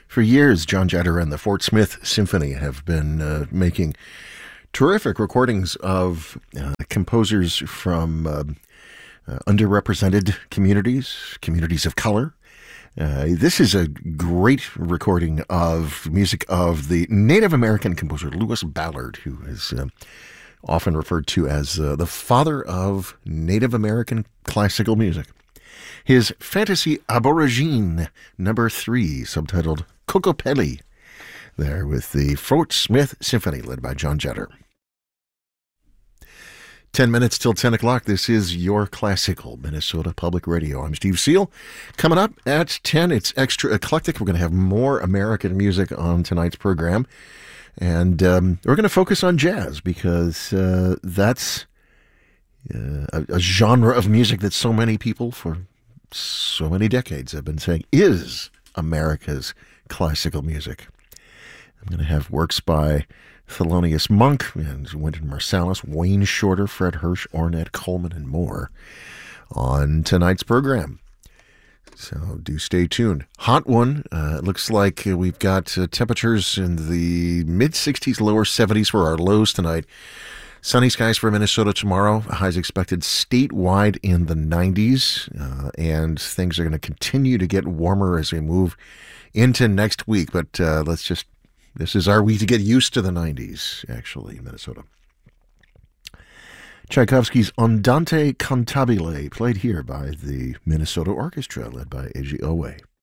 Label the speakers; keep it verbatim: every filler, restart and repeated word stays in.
Speaker 1: For years, John Jetter and the Fort Smith Symphony have been uh, making terrific recordings of uh, composers from uh, uh, underrepresented communities, communities of color. Uh, this is a great recording of music of the Native American composer Lewis Ballard, who is uh, often referred to as uh, the father of Native American classical music. His Fantasy Aborigine number three, subtitled Kokopelli, there with the Fort Smith Symphony, led by John Jetter. Ten minutes till ten o'clock. This is your classical Minnesota Public Radio. I'm Steve Seal. Coming up at ten, it's extra eclectic. We're going to have more American music on tonight's program. And um, we're going to focus on jazz because uh, that's uh, a, a genre of music that so many people for so many decades have been saying is America's classical music. I'm going to have works by Thelonious Monk and Wynton Marsalis, Wayne Shorter, Fred Hirsch, Ornette Coleman, and more on tonight's program. So do stay tuned. Hot one. Uh, it looks like we've got uh, temperatures in the mid-sixties, lower seventies for our lows tonight. Sunny skies for Minnesota tomorrow. Highs expected statewide in the nineties. Uh, and things are going to continue to get warmer as we move into next week. But uh, let's just, this is our week to get used to the nineties, actually, in Minnesota. Tchaikovsky's Andante Cantabile, played here by the Minnesota Orchestra, led by Eiji Owe.